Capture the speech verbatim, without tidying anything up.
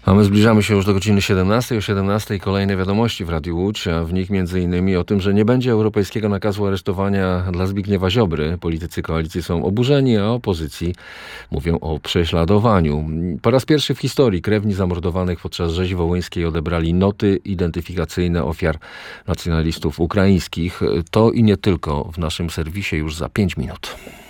A my zbliżamy się już do godziny siedemnastej. O siedemnastej kolejne wiadomości w Radiu Łódź, a w nich między innymi o tym, że nie będzie europejskiego nakazu aresztowania dla Zbigniewa Ziobry. Politycy koalicji są oburzeni, a opozycji mówią o prześladowaniu. Po raz pierwszy w historii krewni zamordowanych podczas rzezi wołyńskiej odebrali noty identyfikacyjne ofiar nacjonalistów ukraińskich. To i nie tylko w naszym serwisie już za pięć minut.